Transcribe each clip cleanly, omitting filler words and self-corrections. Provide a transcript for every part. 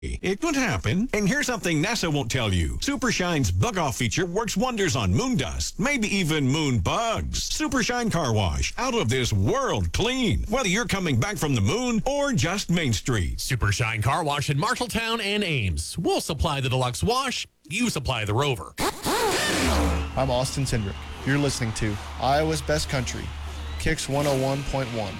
It could happen. And here's something NASA won't tell you. Supershine's bug-off feature works wonders on moon dust, maybe even moon bugs. Supershine Car Wash, out of this world clean. Whether you're coming back from the moon or just Main Street. Supershine Car Wash in Marshalltown and Ames. We'll supply the deluxe wash. You supply the Rover. I'm Austin Tindrick. You're listening to Iowa's Best Country, Kicks 101.1.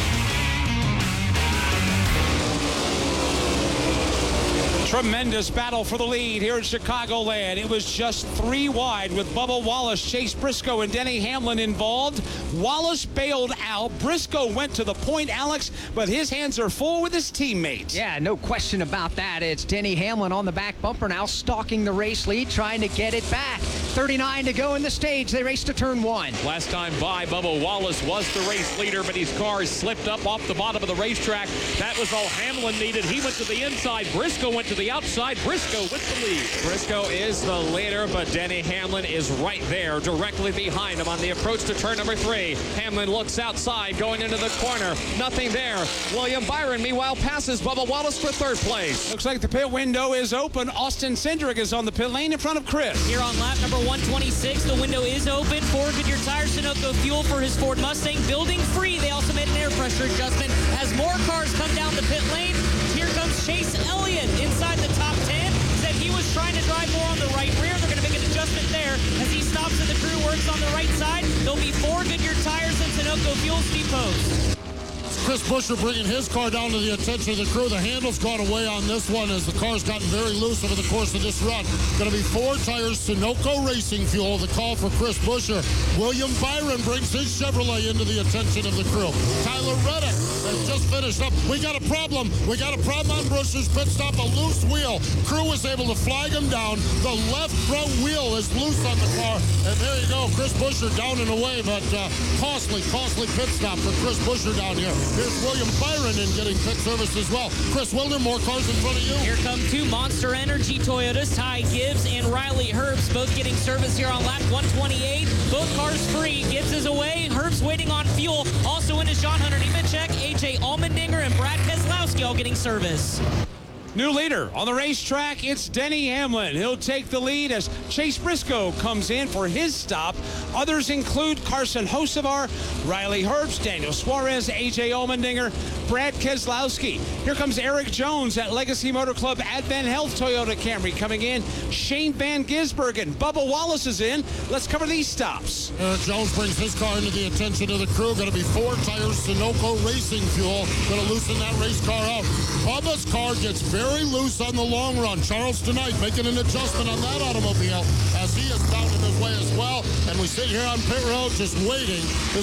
Tremendous battle for the lead here in Chicagoland. It was just 3 wide with Bubba Wallace, Chase Briscoe, and Denny Hamlin involved. Wallace bailed out. Briscoe went to the point, Alex, but his hands are full with his teammates. Yeah, no question about that. It's Denny Hamlin on the back bumper now, stalking the race lead, trying to get it back. 39 to go in the stage. They race to turn 1. Last time by, Bubba Wallace was the race leader, but his car slipped up off the bottom of the racetrack. That was all Hamlin needed. He went to the inside. Briscoe went to the outside. Briscoe with the lead. Briscoe is the leader, but Denny Hamlin is right there, directly behind him on the approach to turn number 3. Hamlin looks outside, going into the corner. Nothing there. William Byron, meanwhile, passes Bubba Wallace for 3rd place. Looks like the pit window is open. Austin Cindric is on the pit lane in front of Chris. Here on lap number 126, the window is open. Ford Goodyear Tires, Sunoco Fuel for his Ford Mustang. Building free. They also made an air pressure adjustment as more cars come down the pit lane. Here comes Chase Elliott inside the top 10. Said he was trying to drive more on the right rear. They're going to make an adjustment there as he stops and the crew works on the right side. There'll be 4 Goodyear Tires and Sunoco Fuel Steve Post. Chris Buescher bringing his car down to the attention of the crew. The handle's gone away on this one as the car's gotten very loose over the course of this run. Going to be 4 tires, Sunoco Racing Fuel, the call for Chris Buescher. William Byron brings his Chevrolet into the attention of the crew. Tyler Reddick has just finished up. We got a problem. We got a problem on Buescher's pit stop, a loose wheel. Crew was able to flag him down. The left front wheel is loose on the car. And there you go, Chris Buescher down and away, but costly pit stop for Chris Buescher down here. Here's William Byron in getting pit service as well. Chris Wilder, more cars in front of you. Here come 2 Monster Energy Toyotas, Ty Gibbs and Riley Herbst, both getting service here on lap 128. Both cars free. Gibbs is away. Herbst waiting on fuel. Also in is John Hunter Nemechek, AJ Allmendinger, and Brad Keselowski all getting service. New leader on the racetrack, it's Denny Hamlin. He'll take the lead as Chase Briscoe comes in for his stop. Others include Carson Hocevar, Riley Herbst, Daniel Suarez, AJ Allmendinger, Brad Keselowski. Here comes Eric Jones at Legacy Motor Club Advent Health Toyota Camry coming in. Shane Van Gisbergen, Bubba Wallace is in. Let's cover these stops. Eric Jones brings his car into the attention of the crew. Going to be 4 tires, Sunoco Racing Fuel. Going to loosen that race car out. Bubba's car gets very loose on the long run. Charles tonight making an adjustment on that automobile as he is down in his way as well. And we sit here on pit road just waiting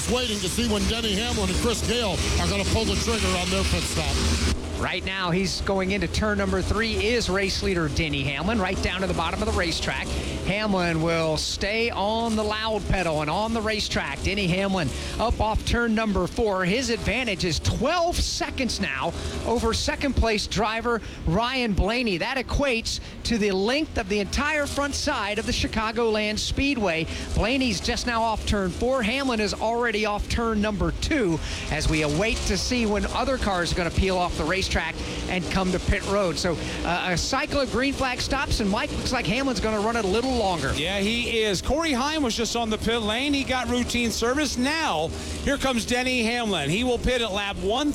to see when Denny Hamlin and Chris Gale are going to pull the trigger on their pit stop. Right now, he's going into turn number 3 is race leader Denny Hamlin, right down to the bottom of the racetrack. Hamlin will stay on the loud pedal and on the racetrack. Denny Hamlin up off turn number 4. His advantage is 12 seconds now over second place driver Ryan Blaney. That equates to the length of the entire front side of the Chicagoland Speedway. Blaney's just now off turn 4. Hamlin is already off turn number 2 as we await to see when other cars are going to peel off the racetrack and come to pit road. So a cycle of green flag stops, and Mike, looks like Hamlin's going to run it a little longer. Yeah, he is. Corey Heim was just on the pit lane. He got routine service. Now, here comes Denny Hamlin. He will pit at lap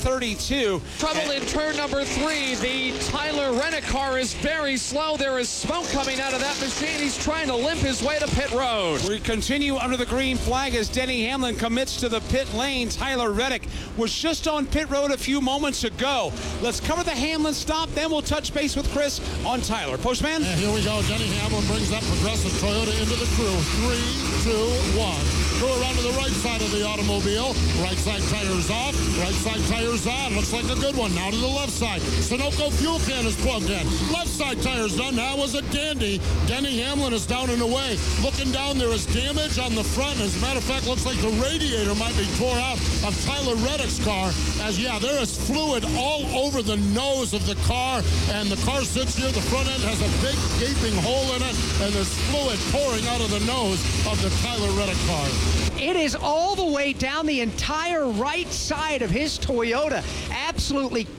132. Trouble in turn number 3. The Tyler Reddick car is very slow. There is smoke coming out of that machine. He's trying to limp his way to pit road. We continue under the green flag as Denny Hamlin commits to the pit lane. Tyler Reddick was just on pit road a few moments ago. Let's cover the Hamlin stop, then we'll touch base with Chris on Tyler. Postman? And here we go. Denny Hamlin brings that Progressive Toyota into the crew. 3, 2, 1. Go around to the right side of the automobile. Right side tires off. Right side tires on. Looks like a good one. Now to the left side. Sunoco fuel can is plugged in. Left side tires done. That was a dandy. Denny Hamlin is down and away. Looking down, there is damage on the front. As a matter of fact, looks like the radiator might be tore out of Tyler Reddick's car. As, yeah, there is fluid all over the nose of the car. And the car sits here. The front end has a big gaping hole in it. And there's fluid pouring out of the nose of the Tyler Reddick car. It is all the way down the entire right side of his Toyota. Absolutely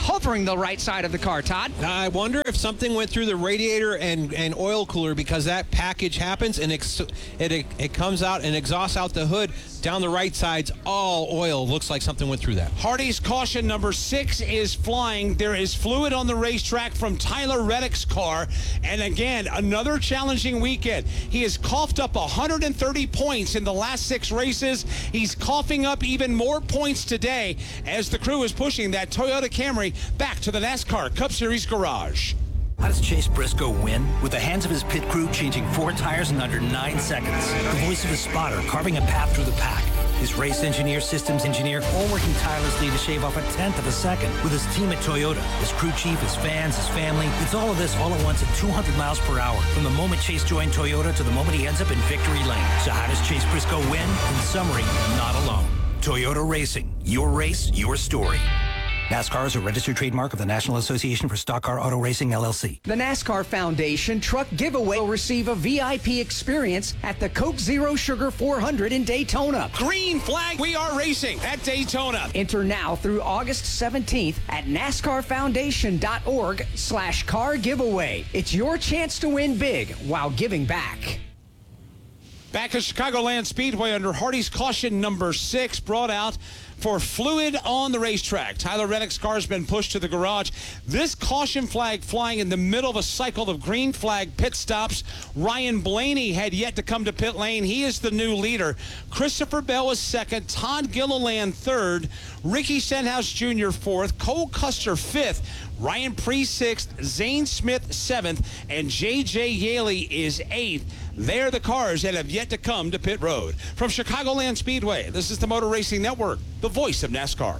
covering the right side of the car. Todd? I wonder if something went through the radiator and oil cooler, because that package happens and it comes out and exhausts out the hood. Down the right side's all oil. Looks like something went through that. Hardy's caution number 6 is flying. There is fluid on the racetrack from Tyler Reddick's car. And again, another challenging weekend. He has coughed up 130 points in the last 6 races. He's coughing up even more points today as the crew is pushing that Toyota Camry back to the NASCAR Cup Series garage. How does Chase Briscoe win? With the hands of his pit crew changing 4 tires in under 9 seconds. The voice of his spotter carving a path through the pack. His race engineer, systems engineer, all working tirelessly to shave off 1/10 of a second. With his team at Toyota, his crew chief, his fans, his family. It's all of this all at once at 200 miles per hour. From the moment Chase joined Toyota to the moment he ends up in victory lane. So how does Chase Briscoe win? In summary, not alone. Toyota Racing. Your race, your story. NASCAR is a registered trademark of the National Association for Stock Car Auto Racing, LLC. The NASCAR Foundation Truck Giveaway will receive a VIP experience at the Coke Zero Sugar 400 in Daytona. Green flag, we are racing at Daytona. Enter now through August 17th at NASCARFoundation.org/car giveaway. It's your chance to win big while giving back. Back at Chicagoland Speedway under Hardy's caution number 6 brought out for fluid on the racetrack. Tyler Reddick's car has been pushed to the garage. This caution flag flying in the middle of a cycle of green flag pit stops. Ryan Blaney had yet to come to pit lane. He is the new leader. Christopher Bell is second. Todd Gilliland third. Ricky Stenhouse Jr. fourth. Cole Custer fifth. Ryan Preece sixth. Zane Smith seventh. And J.J. Yaley is eighth. They're the cars that have yet to come to pit road. From Chicagoland Speedway, this is the Motor Racing Network, the voice of NASCAR.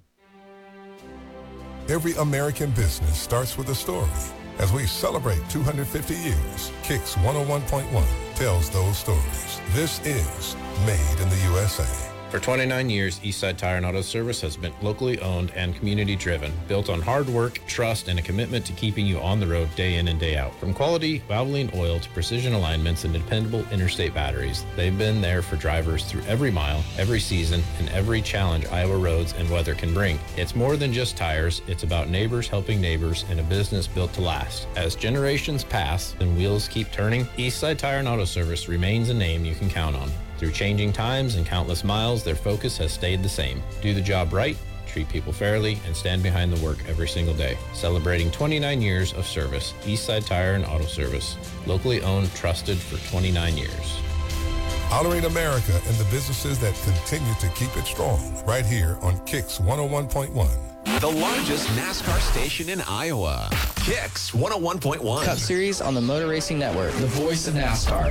Every American business starts with a story. As we celebrate 250 years, Kicks 101.1 tells those stories. This is Made in the USA. For 29 years, Eastside Tire and Auto Service has been locally owned and community-driven, built on hard work, trust, and a commitment to keeping you on the road day in and day out. From quality Valvoline oil to precision alignments and dependable interstate batteries, they've been there for drivers through every mile, every season, and every challenge Iowa roads and weather can bring. It's more than just tires. It's about neighbors helping neighbors and a business built to last. As generations pass and wheels keep turning, Eastside Tire and Auto Service remains a name you can count on. Through changing times and countless miles, their focus has stayed the same. Do the job right, treat people fairly, and stand behind the work every single day. Celebrating 29 years of service, Eastside Tire and Auto Service. Locally owned, trusted for 29 years. Honoring America and the businesses that continue to keep it strong. Right here on Kicks 101.1. The largest NASCAR station in Iowa. Kicks 101.1. Cup Series on the Motor Racing Network. The voice of NASCAR.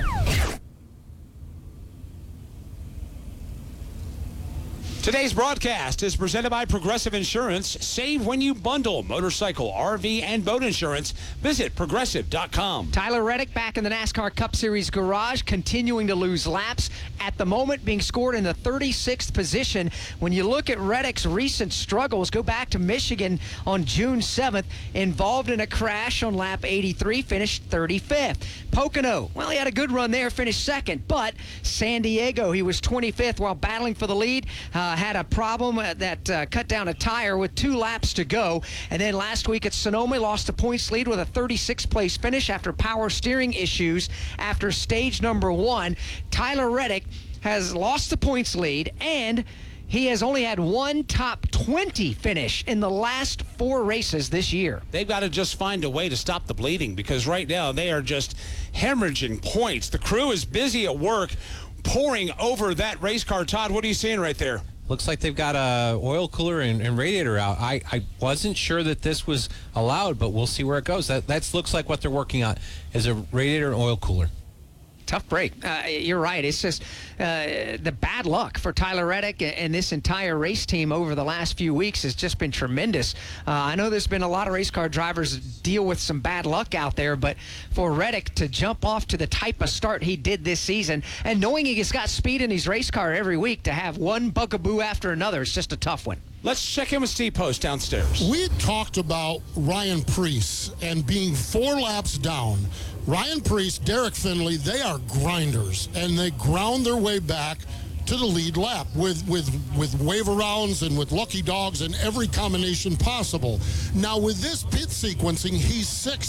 Today's broadcast is presented by Progressive Insurance. Save when you bundle motorcycle, RV, and boat insurance. Visit Progressive.com. Tyler Reddick back in the NASCAR Cup Series garage, continuing to lose laps. At the moment, being scored in the 36th position. When you look at Reddick's recent struggles, go back to Michigan on June 7th, involved in a crash on lap 83, finished 35th. Pocono, well, he had a good run there, finished second. But San Diego, he was 25th while battling for the lead. Had a problem that cut down a tire with 2 laps to go. And then last week at Sonoma, lost the points lead with a 36th place finish after power steering issues after stage number 1. Tyler Reddick has lost the points lead, and he has only had one top 20 finish in the last 4 races this year. They've got to just find a way to stop the bleeding, because right now they are just hemorrhaging points. The crew is busy at work pouring over that race car. Todd, what are you seeing right there? Looks like they've got a oil cooler and radiator out. I wasn't sure that this was allowed, but we'll see where it goes. That looks like what they're working on is a radiator and oil cooler. Tough break. You're right. It's just the bad luck for Tyler Reddick and this entire race team over the last few weeks has just been tremendous. I know there's been a lot of race car drivers deal with some bad luck out there, but for Reddick to jump off to the type of start he did this season, and knowing he's got speed in his race car every week, to have one bugaboo after another, it's just a tough one. Let's check in with Steve Post downstairs. We talked about Ryan Preece and being 4 laps down. Ryan Preece, Derek Finley, they are grinders, and they ground their way back to the lead lap with wave arounds and with lucky dogs and every combination possible. Now with this pit sequencing, he's 6th